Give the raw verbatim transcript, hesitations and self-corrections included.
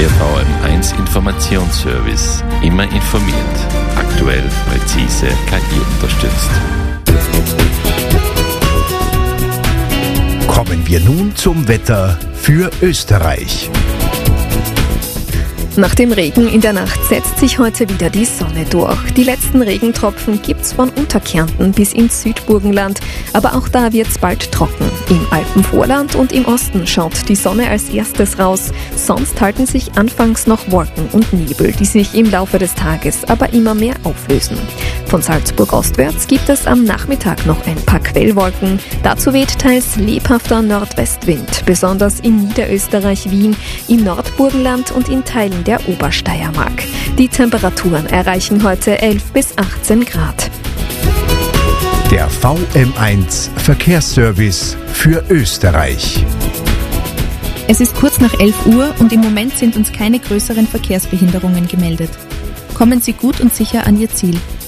Der V M eins Informationsservice. Immer informiert. Aktuell, präzise, K I unterstützt. Kommen wir nun zum Wetter für Österreich. Nach dem Regen in der Nacht setzt sich heute wieder die Sonne durch. Die letzten Regentropfen gibt's von Unterkärnten bis ins Südburgenland, aber auch da wird's bald trocken. Im Alpenvorland und im Osten schaut die Sonne als erstes raus, sonst halten sich anfangs noch Wolken und Nebel, die sich im Laufe des Tages aber immer mehr auflösen. Von Salzburg ostwärts gibt es am Nachmittag noch ein paar Quellwolken. Dazu weht teils lebhafter Nordwestwind, besonders in Niederösterreich, Wien, im Nordburgenland und in Teilen der Obersteiermark. Die Temperaturen erreichen heute elf bis achtzehn Grad. Der V M eins Verkehrsservice für Österreich. Es ist kurz nach elf Uhr und im Moment sind uns keine größeren Verkehrsbehinderungen gemeldet. Kommen Sie gut und sicher an Ihr Ziel.